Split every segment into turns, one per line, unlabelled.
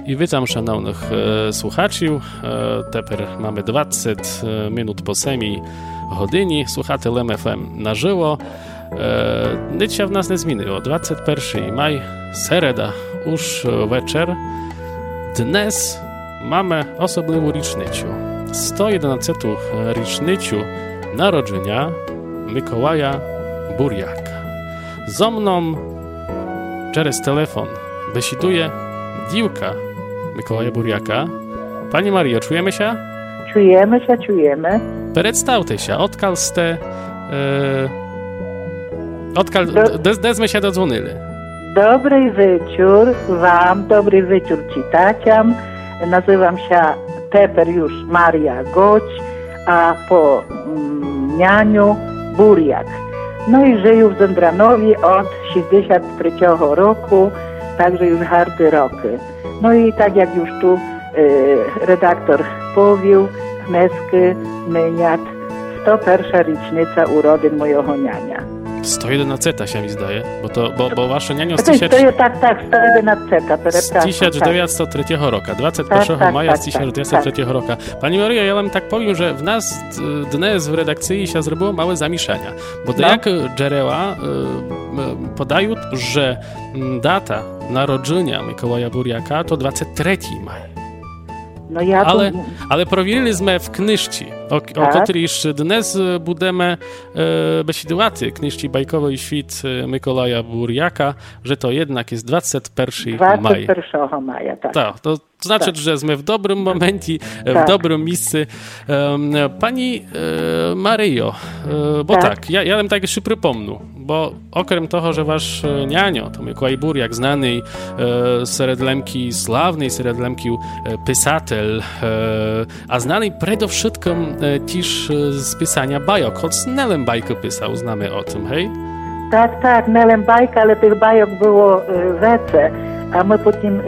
i witam szanownych słuchaczy. Тепер mamy 20 minut po 7 годині. Słuchacie LEM FM na żywo. Nic się w nas nie zmieniło. 21 maj, sereda, już wieczór. Dnes mamy osobliwą rocznicę. 111. rocznicę narodzenia Mikołaja Burjaka. Ze mną przez telefon besiduje dziewka Mikołaja Burjaka. Pani Mario, czujemy się?
Czujemy.
Przedstawcie się, odkal ste... Dezmy się dodzwonili.
Dobry wieczór wam, dobry wieczór czytaciam. Nazywam się teper już Maria Goć, a po nianiu Burjak. No i żyję w Ządranowie od 63 roku, także już hardy roky. No i tak jak już tu redaktor powiedział, dneski myniat 101. rocznica urodzin mojego niania.
111 się mi zdaje, bo wasze nianio z 1903 roku, 21 maja z 1903 roku. Pani Maria, ja wam tak powiem, że w nas dnes w redakcji się zrobiło małe zamieszania, bo jak Dżereła podają, że data narodzenia Mikołaja Burjaka to 23 maja.
No
ale prowieriliśmy w knyżci, o której jeszcze dnes budemy besidowaty knyżci bajkowej świt Mikołaja Burjaka, że to jednak jest 21 maja.
21 maja, tak.
To znaczy, że jesteśmy w dobrym momencie, w dobrym miejscu. Pani Maryjo, bo ja bym tak jeszcze przypomnę, bo okrem toho, że wasz nianio, to Mikołaj Burjak, znany seredlemki, sławny seredlemki pisatel, a znany przede wszystkim też z pisania bajok, choć Nelem bajkę pisał, znamy o tym, hej?
Tak, Nelem bajka, ale tych bajok było więcej. A my potem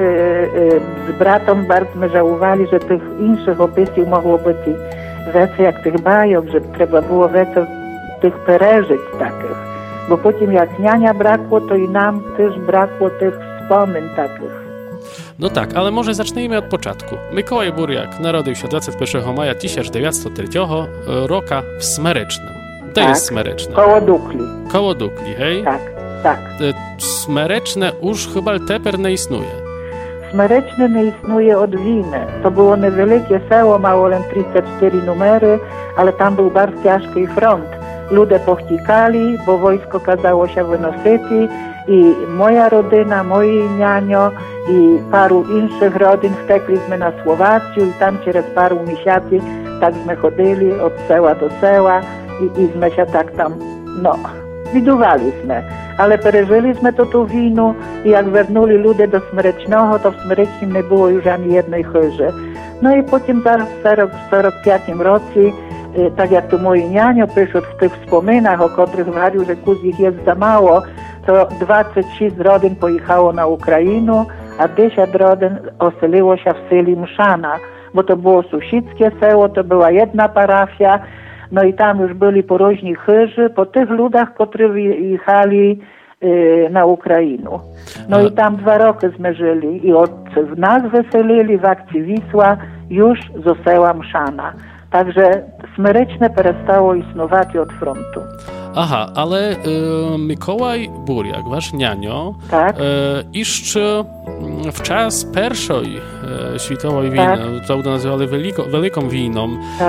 z bratem bardzo żałowali, że tych innych opisów mogło być więcej jak tych bajok, że trzeba było więcej tych przeżyć takich. Bo potem jak niania brakło, to i nam też brakło tych wspomnień takich.
No tak, ale może zacznijmy od początku. Mikołaj Burjak narodził się 21 maja 1903 roku w Smerecznym. To jest Smereczne.
Koło
Dukli, hej?
Tak.
Smereczne już chyba teper nie istnieje.
Smereczne nie istnieje od winy. To było niewielkie seło, mało 34 numery, ale tam był bardzo ciężki front. Ludzie pochtikali, bo wojsko kazało się wynosić i moja rodzina, moje nianio i paru innych rodzin wtekliśmy na Słowację i tam przez paru miesięcy takśmy chodzili od seła do seła i się tak tam, widywaliśmy. Ale przeżyliśmy to tu winu i jak wernuli ludzie do Smrecznego, to w Smrecznym nie było już ani jednej chyży. No i potem w 45 roku, tak jak tu mój nianio pisze w tych wspominach, o których mówił, że ich jest za mało, to 26 rodzin pojechało na Ukrainę, a 10 rodzin oseliło się w seli Mszana, bo to było sąsiedzkie seło, to była jedna parafia, no i tam już byli poroźni chyży po tych ludach, którzy jechali na Ukrainę. No i tam 2 roki zmierzyli i w nas weselili w akcji Wisła już z seła Mszana. Także Smereczne przestało istnieć od frontu.
Aha, ale Mikołaj Burjak, wasz nianio, jeszcze w czas pierwszej światowej wojny, to nazywali wielką wojną,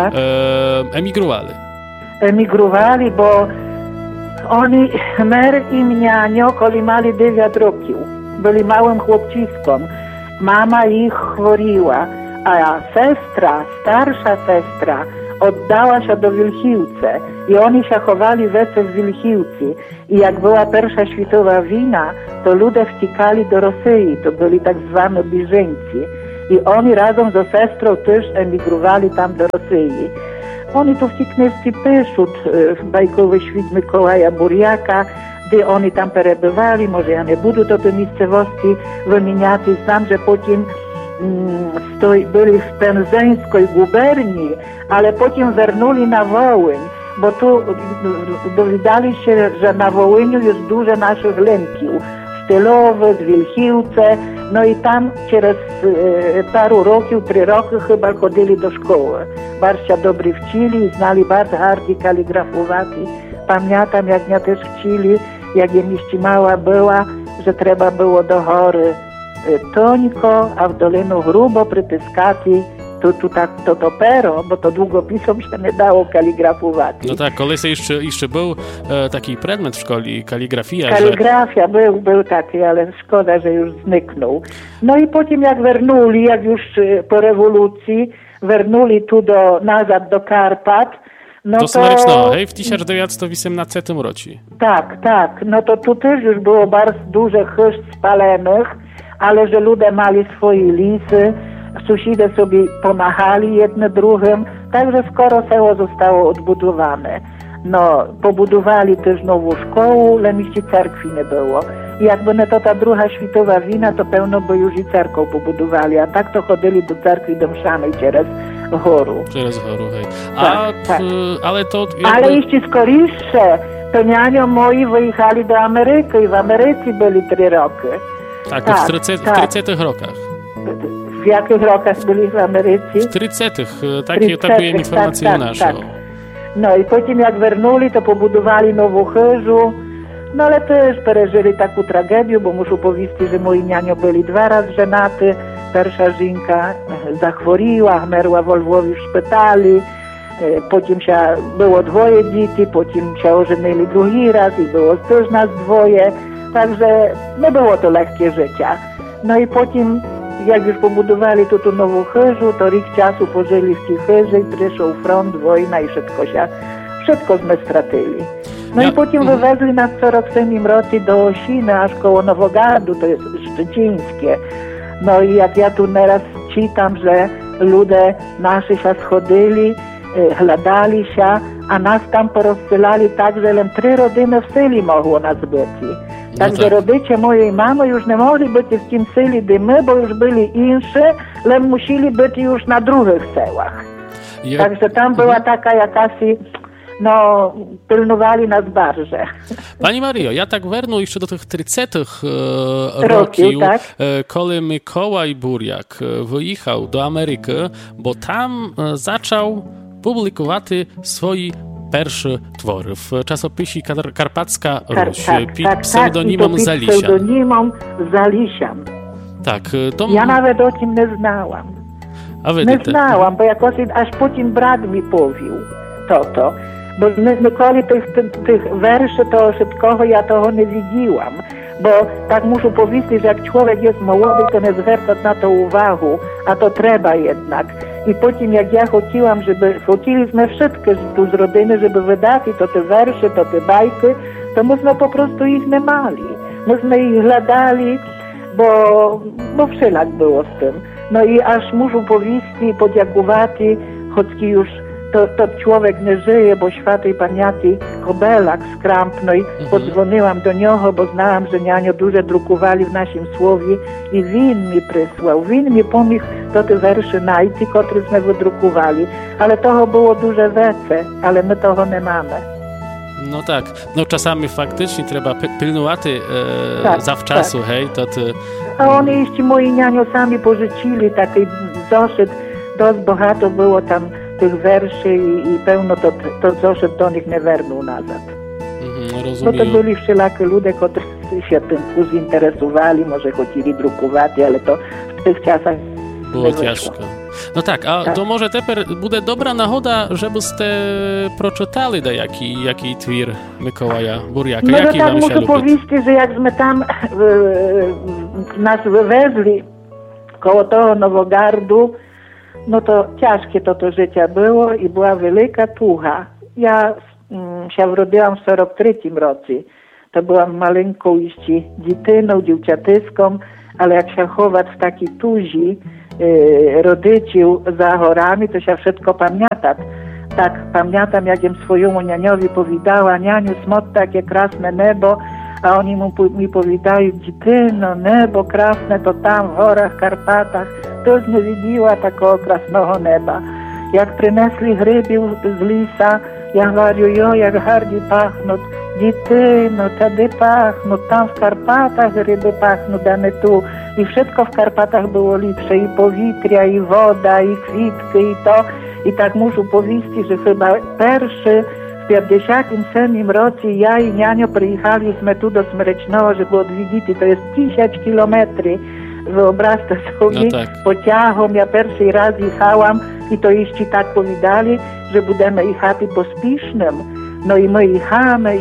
emigrowali, bo oni, mer i nianio, kiedy mieli 9 roków, byli małym chłopciskiem, mama ich chworiła, a starsza sestra, oddała się do Wilchiłce i oni się chowali w Wilchiłce. I jak była pierwsza światowa wojna, to ludzie wciekali do Rosji, to byli tak zwani bieżeńcy. I oni razem ze sestrą też emigrowali tam do Rosji. Oni tu w tej książce piszą w bajkowy świt Mikołaja Burjaka, gdy oni tam przebywali, może ja nie budu do tej miejscowości wymieniać, znam, że potem byli w Pędzeńskiej guberni, ale potem wernuli na Wołyń, bo tu dowiedzieli się, że na Wołyniu jest dużo naszych Lemkiów. Mostylowy, z Wilchiłce, no i tam przez paru roków, 3 roki chyba chodzili do szkoły. Bardzo dobry wcili, znali bardzo hardzi kaligrafowaci. Pamiętam, jak mnie też chcieli, jak ja jeszcze mała była, że trzeba było do góry tońko, a w dolinu grubo przytyskać to pero, bo to długopisom się nie dało kaligrafować.
No tak, колись jeszcze był taki predmet w szkole, kaligrafia.
Kaligrafia, był taki, ale szkoda, że już zniknął. No i potem jak wernuli, jak już po rewolucji, wernuli tu nazad do Karpat, no
do Smrecznego, hej, w 1918 roku.
Tak, no to tu też już było bardzo dużo chyż spalonych, ale że ludzie mali swoje lisy, sąsiedzi sobie pomachali jednym drugim, także skoro selo zostało odbudowane. No, pobudowali też nową szkołę, ale jeszcze cerkwi nie było. I jakby nie to ta druga światowa wina, to pełno by już i cerką pobudowali, a tak to chodzili do cerkwi domszanej przez góru.
Przez góru, hej.
Tak.
Ale to...
Ale jeszcze skorisze, to nianio moi wyjechali do Ameryki i w Ameryce byli 3 roki.
Tak, w 30 rokach.
W jakich rokach byli w Ameryce?
W 30. Takie informacje nasze.
Tak. No i potem jak wernuli, to pobudowali nową chyżu. No ale też przeżyli taką tragedię, bo muszę powiedzieć, że moi nianio byli 2 razy żenaty. Pierwsza żonka zachworiła, umarła w Lwowie w szpitali. Potem się było 2 dzieci, potem się ożenili drugi raz i było też nas 2. Także nie było to lekkie życie. No i potem, jak już pobudowali tu nową chyżu, to rok czasu pożyli w tej chyży i przyszedł front, wojna i wszystko sme stracili. No i potem wywezli nas w 47 roku do Osiny, aż koło Nowogardu, to jest szczecińskie. No i jak ja tu nieraz czytam, że ludzie nasi się schodzili, hladali się, a nas tam porozsylali tak, że 3 rodziny w seli mogło nas być. Także rodzice mojej mamy już nie mogli być w tym seli, gdy my, bo już byli insi, ale musieli być już na drugich selach. Także tam była taka jakaś, no, pilnowali nas bardzo.
Pani Mario, ja tak wernę jeszcze do tych 30 roków, tak? Kiedy Mikołaj Burjak wyjechał do Ameryki, bo tam zaczął publikować swoje pierwsze twory w czasopisie Karpacka Ruś, pseudonimem Zalisian.
Pseudonimem Zalisian.
Tak, to...
Ja nawet o tym nie znałam.
A wy
nie znałam, bo jakoś aż potem brat mi powił to. Bo nikoли tych werszy to wszystkiego ja toho nie widziałam. Bo tak muszę powiedzieć, że jak człowiek jest młody, to nie zwraca na to uwagę, a to trzeba jednak. I potem jak ja chcieliśmy wszystkie tu z rodziny, żeby wydać to te wersze, to te bajki, to myśmy po prostu ich nie mali. Myśmy ich gledali, bo wszelak było z tym. No i aż muszę powiedzieć i podziękować, choć już to człowiek nie żyje, bo świętej pamięci Kobelak z Krampnej, podzwoniłam do niego, bo znałam, że nianio dużo drukowali w naszym słowie i win mi przysłał. Win mi pomógł do tych werszy najti, któreśmy wydrukowali. Ale toho było duże więcej, ale my toho nie mamy.
No tak, no czasami faktycznie trzeba pilnować zawczasu, tak. Hej, to ty...
A oni jeszcze moi nianio sami pożyczyli taki zeszyt, dość bogato było tam tych werszy i pełno to zeszyt do nich nie wernął nazad.
Rozumiem.
No to byli wszelakie ludzie, którzy się tym zainteresowali, może chcieli drukować, ale to w tych czasach
było ciężko. No tak, a to może teraz będzie dobra nagoda, żebyście przeczytali jaki twór Mikołaja Burjaka.
No
jaki
to
wam
tak
się
muszę powiedzieć, że jakśmy tam nas wywezli koło tego Nowogardu, no to ciężkie to życie było i była wielka tucha. Ja się urodziłam w 43 roku. To byłam maleńką jeszcze dziewczyną, dziewczatyską, ale jak się chować w takiej tuzi rodziciów za chorami, to się wszystko pamięta. Tak, pamiętam, jak jem swojemu nianiowi powiedziała, nianiu, smot takie krasne niebo, a oni mi powiedziają, dziewczyno, niebo krasne to tam w górach, Karpatach, też nie widziała takiego krasnego nieba. Jak przynesli grybił z lisa
Ja говорю, jak hardy pachnуть, дитино, та де pachnуть, tam w Karpatach ryby pachnуть, a nie tu. I wszystko w Karpatach było lepsze, i powietrze, i woda, i kwitki, i to. I tak muszę powiedzieć, że chyba pierwszy w 57 roku ja i nianio przyjechaliśmy tu do Smrečného, żeby odwiedzić, to jest 1000 kilometrów. Wyobraźcie sobie, no tak. Pociągiem, ja pierwszy raz jechałam i to jeszcze tak powiedzieli, że będziemy jechać pospiesznym. No i my jechamy,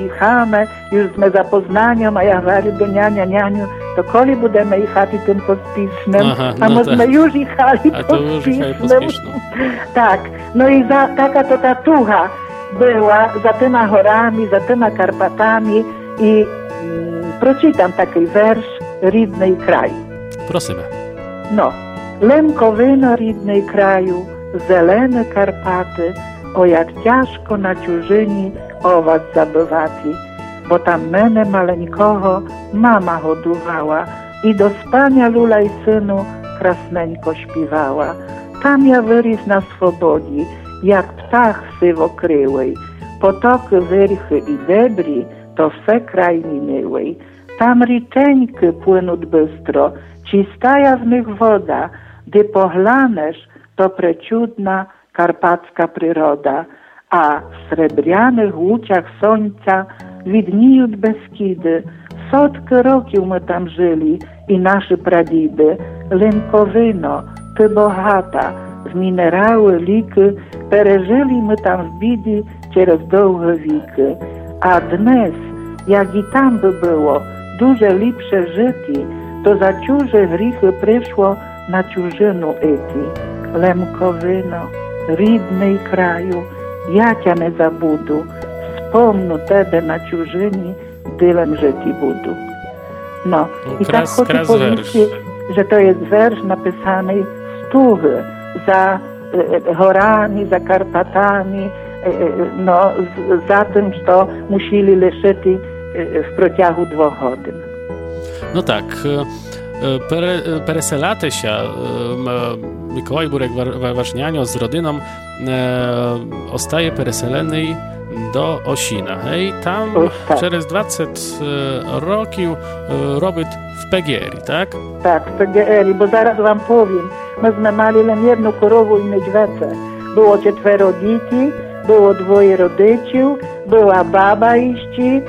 już jsme za Poznaniem, a ja mówię do nianiu, to kiedy będziemy jechać tym pospiesznym? A myśmy już jechali pospiesznym. Tak, no i taka to ta tucha była za tyma horami, za tyma Karpatami i przeczytam taki wersz Rідний kraj.
Prosimy.
No, Lemkowino rідний kraju, zelene Karpaty, o jak ciężko na ciużyni o was zabywati, bo tam menę maleńkoho mama hodowała i do spania lulaj synu krasneńko śpiewała. Tam ja wyryś na swobodzi, jak ptach sywokryłej, potoky wyrchy i debri, to wse kraj minęłej. Tam riczeńki płynut bystro, czystaja w nich woda, gdy pohlanesz, to preciudna karpacka przyroda, a w srebrzanych łuciach słońca widnieją Beskidy. Setki roków my tam żyli i nasi pradzidy. Lemkowino, ty bohata, w minerały, liki, przeżyli my tam w bidi przez długie wieki. A dnes, jak i tam by było, duże lepsze życie, to za ciuże grzechy przyszło na ciużynu eti. Lemkowino, rідний kraju, ja cię nie zabudu, wspomnę tebe na ciużyni, dylem życi budu. No, i tak chcę powiedzieć, że to jest wersz napisany z tuchy, za horami, za Karpatami, no, za tym, co musieli leżeć w przeciągu 2 godzin.
No tak, переселяти się Mikołaj Burek-Ważnianio z rodziną zostaje переселений do Osina. Hej, tam przez 20 roków robić w PGR, tak?
Tak, w PGR, bo zaraz wam powiem. Myśmy mieli jedną korowę i niedźwiecę. Było 4 dzieci, było 2 rodziców, była baba iści,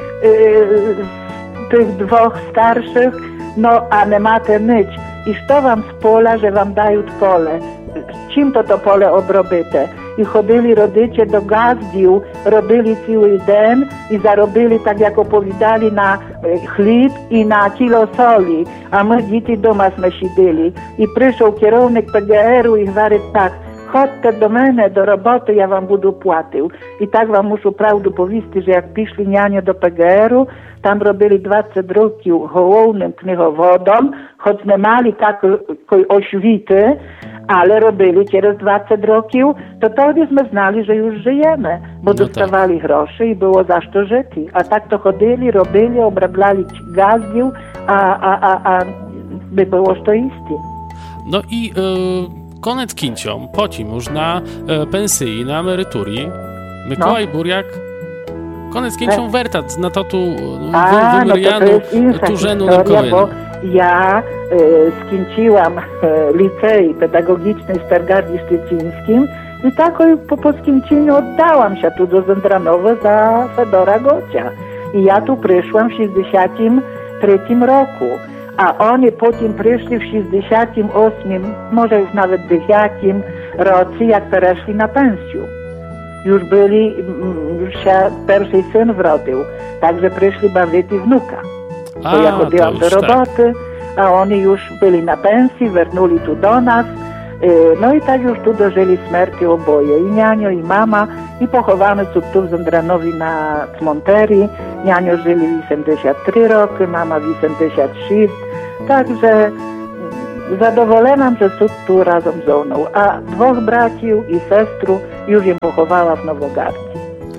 tych 2 starszych, no a nie macie nic. I co wam z pola, że wam dają pole? Czym to pole obrobite? I chodzili rodzice do gazdiów, robili cały dzień i zarobili, tak jak opowiadali, na chleb i na kilo soli. A my dzieci doma sme siedzieli. I przyszedł kierownik PGR-u i mówi tak, chodźcie do mnie, do roboty, ja wam będę płacił. I tak wam muszę prawdę powiedzieć, że jak piszli nianie do PGR-u, tam robili 20 roków hołownym knihowodom, choć nie mieli takiej oświty, ale robili przez 20 roków, to todyśmy znali, że już żyjemy, bo dostawali groszy i było za co żyć. A tak to chodzili, robili, obrabiali gazdiów, a by było to iście.
No i koniec kincią, pocim już na pensji, na emeryturii. Mikołaj Burjak koniec kincią wertat na to tu wymerianu tużenu Lemkowino.
Ja skończyłam licej pedagogiczny w Stargardzie Szczecińskim i tak po skończeniu oddałam się tu do Ządranowa za Fedora Gocia. I ja tu przyszłam w 63 roku, a oni potem przyszli w 68, może już nawet 10 roku, jak przeszli na pensję. Już się pierwszy syn wrodził, także przyszli bawić wnuka. Bo ja chodziłam do roboty, a oni już byli na pensji, wernuli tu do nas. No i tak już tu dożyli śmierci oboje, i nianio, i mama, i pochowamy są tu w Ządranowie na cmonterii. Nianio żyli 83 roki, mama 86, także zadowolona, że są tu razem ze mną. A 2 braciów i sestru już im pochowała w Nowogardzi.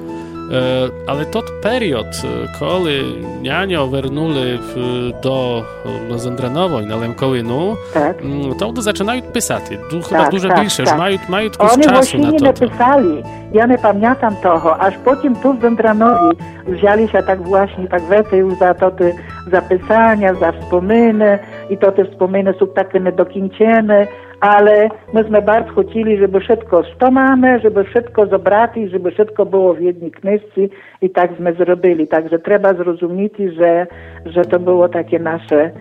Ale tot period, коли няньо вернули до Зендранової на Лемковину, to zaczynają pisać. Chyba dużo більше, ж мають кус часу на
to. Oni nie pisali. Ja nie pamiętam toho, aż potem tu w Zendranowi wzięli się tak właśnie, tak więcej już za to te zapisania, za wspominy i to te wspominy są takie niedokończone, ale myśmy bardzo chcieli, żeby wszystko co mamy, żeby wszystko zobaczyć, żeby wszystko było w jednej książce i tak my zrobili. Także trzeba zrozumieć, że to było takie nasze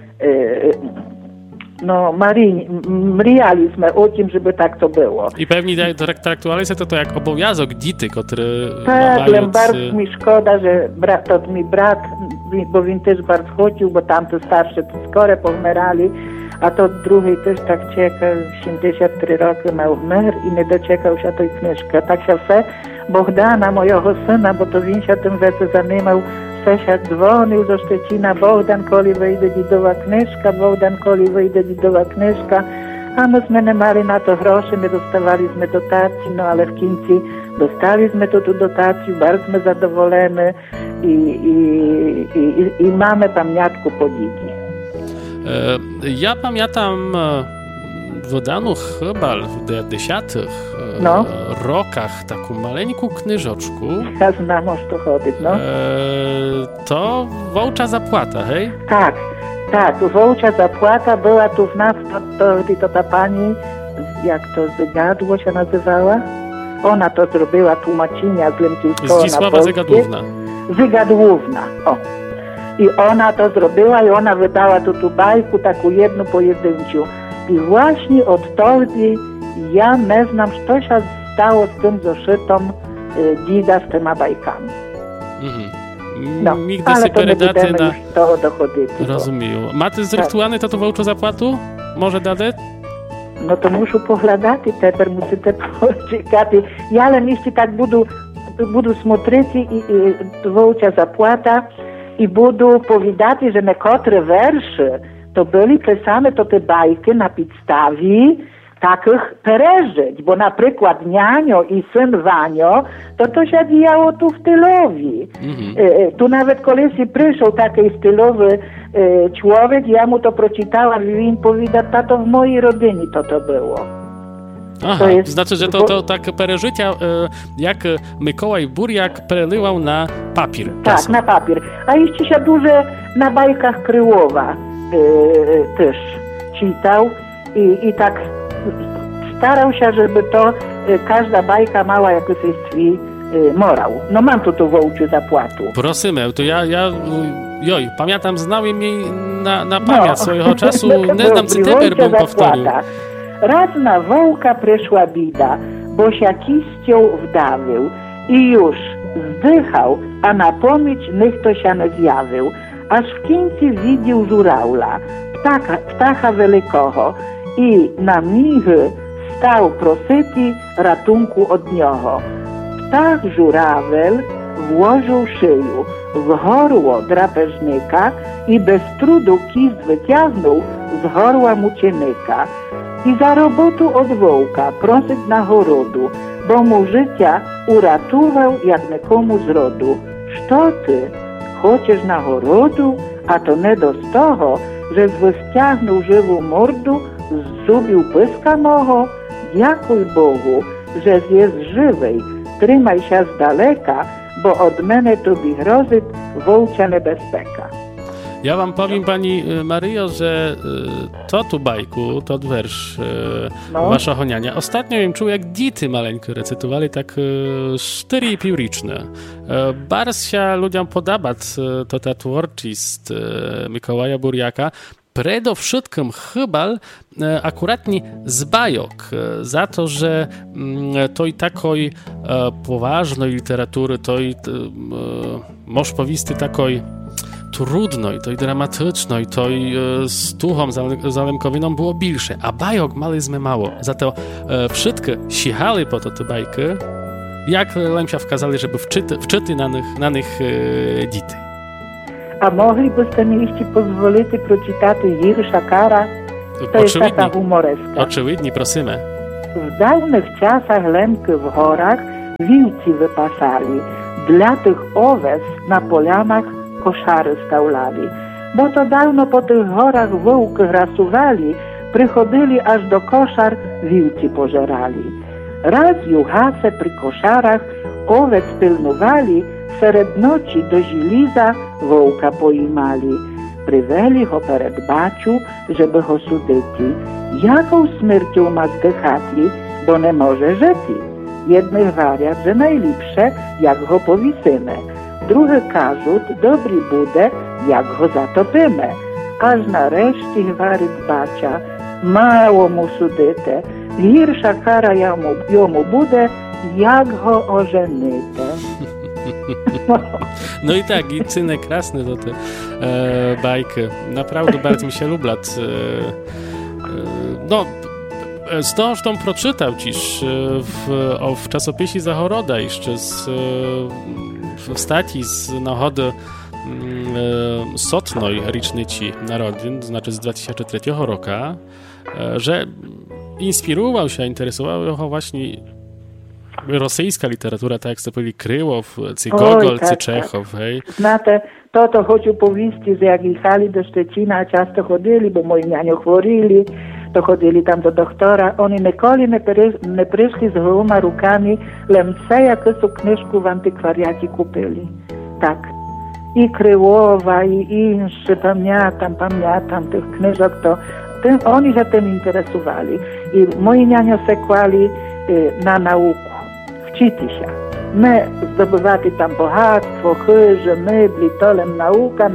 mrījaliśmy o tym, żeby tak to było.
I pewnie traktowali się to jak obowiązek dzieci, które
mają... Tak, bardzo mi szkoda, że mój brat, bo on też bardzo chciał, bo tamte starsze skoro pomierali, a to drugi też tak czekał, 73 roki miał umер i nie doczekał się tej książki. Tak się все Богдана, mojego syna, bo to він się tym rzeczy zajmował, все się dzwonił do Szczecina, Bogdan, koli wyjdzie dzidowa kniżka, Bogdan, koli wyjdzie dzidowa kniżka, a myśmy nie mieli na to groszy, nie dostawaliśmy dotacji, no ale w końcu dostaliśmy tu dotację, bardzo zadowoleni i mamy pamiątkę po dziedzinie.
Ja pamiętam wydano chyba w 90. rokach taką maleńką knyżoczku.
Ja znam, o co chodzi, no.
To Wołcza Zapłata, hej?
Tak, Wołcza Zapłata była tu w nas, to ta pani, jak to Zygadło się nazywała? Ona to zrobiła, tłumaczenia z Lemczyńskiego na
Zdzisława Zygadłówna.
Zygadłówna, o. I ona to zrobiła i ona wydała tu bajku, taką jedną pojedynczą. I właśnie od wtedy ja nie znam, co się stało z tym zeszytom dzida z tymi bajkami.
No, ale to nie będziemy już
toho dochodzić.
Rozumiem. Macie zrychtowane to Wołczu Zapłatu? Może dać?
No to muszę pogledać, teraz muszę poczekać. Ja ale jeśli tak budu смотреть i Wołcza Zapłata i budu powiadać, że niektóre wersze to byli pisane to te bajki na podstawie takich przeżyć, bo na przykład Nianio i syn Wanio, to się działo tu w Tylowi. Tu nawet kiedyś przyszedł taki stylowy człowiek, ja mu to przeczytałam i on powiedział, tato w mojej rodzinie to było.
Aha, to znaczy, że to tak przeżycia, jak Mikołaj Burjak przerywał na papier.
Tak, na papier. A jeszcze się dużo na bajkach Kryłowa też czytał i tak starał się, żeby to każda bajka mała jakiś swój morał. No mam tu Wołczę Zapłatu.
Prosimy, to ja pamiętam, znałem jej na pamięć swojego czasu, nie znam, co teraz bym powtórzył.
Raz na wołka przyszła bida, bo się kiścią wdawił i już zdychał, a na pomyć nikt to się nie zjawił. Aż w końcu widział żuraula, ptacha wielkiego i na michy stał prositi ratunku od niego. Ptach żurawel włożył szyju w gorło drapieżnika i bez trudu kist wyciągnął z gorła mucienika. I za robotu od wołka prosić na chorodu, bo mu życia uratował jak nikomu z rodu. Co ty? Chcesz na chorodu? A to nie do toho, że wyściagnął żywą mordu, zzubił pyska moho? Dziękuj Bogu, że jest żywej. Trzymaj się z daleka, bo od mnie tobie grozi wołcza niebezpieka.
Ja wam powiem, pani Maryjo, że to tu bajku, to wiersz wasza honiania. Ostatnio ją czuł, jak dzieci maleńko recytowali, tak 4,5 roczne. Bardzo się ludziom podoba to ta twórczość Mikołaja Burjaka. Przede wszystkim chyba akuratnie z bajok, za to, że tej takiej poważnej literatury, tej można powiedzieć takiej trudnej, tej dramatycznej, tej z tuchą zalemkowiną było większe, a bajok maliśmy mało. Za to wszystkie siechali po to te bajki, jak lemsia wkazali, żeby wczyty na nich dzieci.
A moglibyście mi jeszcze pozwolić przeczytać Jirsza Kara? To jest taka humoreska.
Oczywiście, prosimy.
W dawnych czasach lemky w horach wilcy wypasali. dla tych owiec na polianach koszary staulali. Bo to dawno po tych gorach wołki rasuwali, przychodzili aż do koszar, wilci pożerali. Raz juchace przy koszarach owiec pilnowali, wśród nocy do żiliza wołka pojmali. Przyweli go przed baciu, żeby go sudyti. Jaką śmiercią ma zdychatli, bo nie może żyti. Jednych wariat, że najlepsze, jak go powisymy. Drugi każut, dobry bude, jak go zatopimy. Aż nareszcie waryt bacia, mało mu sudyte. Girsza kara jomu bude, jak go ożenyte.
No i tak, i cyne krasne to te bajki. Naprawdę bardzo mi się lubią. No, zresztą przeczytał dziś w czasopisie Zachoroda jeszcze w stacji z nagody sotnej rocznicy narodzin, to znaczy z 2003 roku, że inspirował się, interesował go właśnie rosyjska literatura, tak jak powiedzieli Kryłow, Gogol,
tak,
Czechow. Hej.
Znate, to хочу повісти, że jak jechali do Szczecina, часто ходили, bo moi nianio chworili, to chodzili tam do doktora. Oni nikoли nie przyszli z gołymi rukami, lecz jaką knyżku w antykwariacie kupili. Tak. I Kryłowa, i insze, pamiętam tych knyżek, to oni się tym interesowali. I moi nianio se kłali na nauku, wczyty się. My zdobywali tam bogactwo, chyże, mebli, tolem nauka.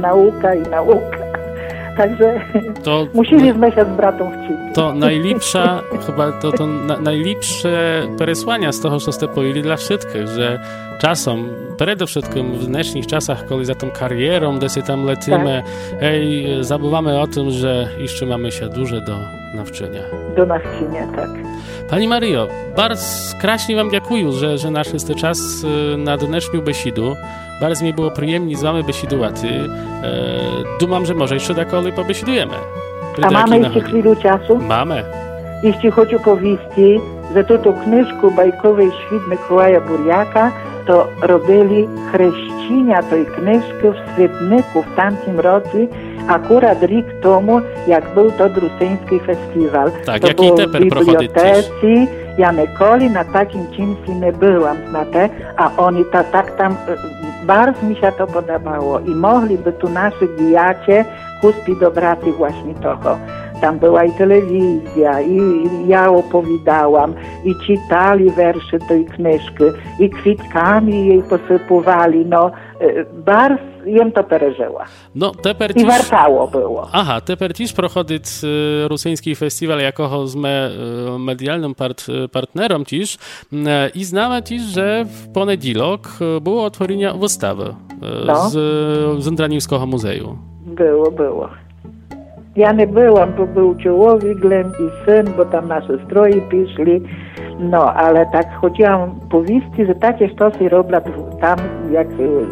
Także musieliśmy się z bratą wczytać.
To najlepsza, chyba to najlepsze przesłania z tego, co ste powiedzieli dla wszystkich, że czasem, przede wszystkim w dnešních czasach, kiedy za tą karierą, gdy się tam lecimy, hej, zabywamy o tym, że jeszcze mamy się dużo do nawczenia.
Do nawczenia, tak.
Pani Mario, bardzo kraśnie wam dziękuję, że naszliście czas na dnešniu besidu. Bardzo mi było przyjemnie z wami besidowaty. Dumam, że może jeszcze takolej pobesidujemy.
A mamy jeszcze chwilę czasu?
Mamy.
Jeśli хочу повісти, że tu knyżku bajkowej Świt Mikołaja Burjaka, to robili chreścinia tej knyżki w Świetniku w tamtym roku, akurat rok temu, jak był to Druseński festiwal.
Tak,
to
jaki teper prochodzi też.
Ja nikoli na takim czymś nie byłam, znate, a oni tak tam, bardzo mi się to podobało i mogliby tu nasi gijacie kuspić do braty właśnie toho. Tam była i telewizja, i ja opowiadałam, i czytali wersze tej knyżki, i kwitkami jej posypowali. No, bardzo jem to przeżyła.
No,
I wartało było.
Aha, teper dziś prochodzi rosyjski festiwal jako z medialnym partnerem dziś i znamy dziś, że w poniedziałek było otworzenie wystawy z Indraniwskiego Muzeum.
Było. Ja nie byłam, bo był człowiek, Glem i syn, bo tam nasze stroje piszli, no, ale tak chciałam powiedzieć, że takie sztosy robią tam, jak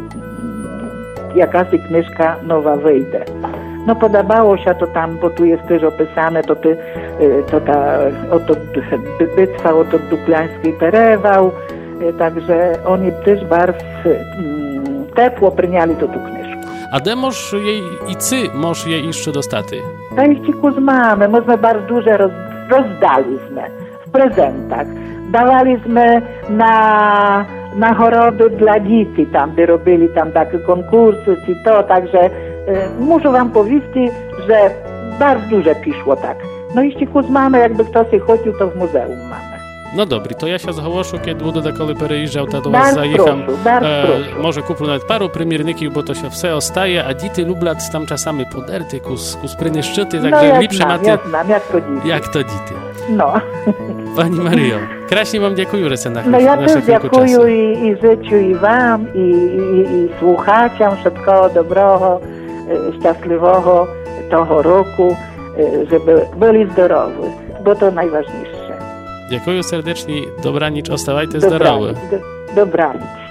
jakaś knyżka nowa wyjdzie. No, podobało się to tam, bo tu jest też opisane, bitwa o to Duklański perewał, także oni też bardzo ciepło przyjęli to tu knyżkę.
A de możesz jej i ty możesz jej jeszcze dostaty?
A ich z mamy, myśmy bardzo dużo rozdaliśmy w prezentach. Dawaliśmy na choroby dla dzieci tam, gdy robili tam takie konkursy i to, także muszę wam powiedzieć, że bardzo dużo piszło tak. No i z mamy, jakby ktoś chodził, to w muzeum mamy.
No dobry, to ja się zgłoszę, kiedy będę takoly perejeżdżał, to do was zajecham. Może kupię nawet paru premierników, bo to się wse ostaje, a dzieci lubią tam czasami poderty, kuspryny szczyty, także
no,
lepsze maty.
Ja znam, jak to
dzieci.
No.
Pani Mario, kraśnie wam dziękuję, że na
no ja też dziękuję i życiu i wam, i słuchaczom wszystkiego dobrego, szczęśliwego tego roku, żeby byli zdrowi, bo to najważniejsze.
Dziękuję serdecznie, dobranic, ostawajcie zdrowi.
Dobranic.